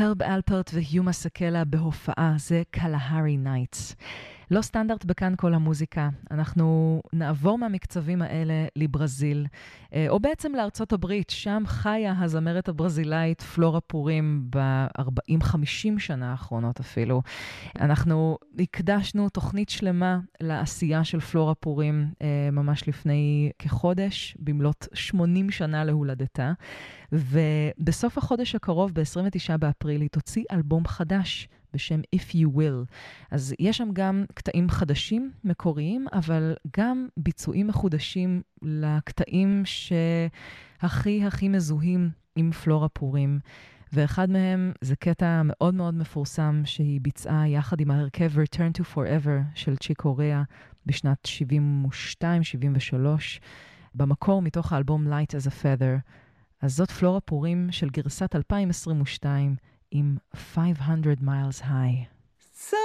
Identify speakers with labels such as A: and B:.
A: הרב אלפרט ויומה סקלה בהופעה, זה קלהרי נייטס. לא סטנדרט בכאן כל המוזיקה, אנחנו נעבור מהמקצבים האלה לברזיל, או בעצם לארצות הברית, שם חיה הזמרת הברזילאית פלורה פורים ב-40-50 שנה האחרונות אפילו. אנחנו הקדשנו תוכנית שלמה לעשייה של פלורה פורים, ממש לפני כחודש, במלאת 80 שנה להולדתה, ובסוף החודש הקרוב, ב-29 באפריל, היא תוציא אלבום חדש, בשם If You Will. אז יש שם גם קטעים חדשים, מקוריים, אבל גם ביצועים מחודשים לקטעים שהכי מזוהים עם פלורה פורים. ואחד מהם זה קטע מאוד מאוד מפורסם שהיא ביצעה יחד עם ההרכב Return to Forever של צ'יק קוריאה בשנת 72-73, במקור מתוך האלבום Light as a Feather. אז זאת פלורה פורים של גרסת 2022, עם 500 miles high.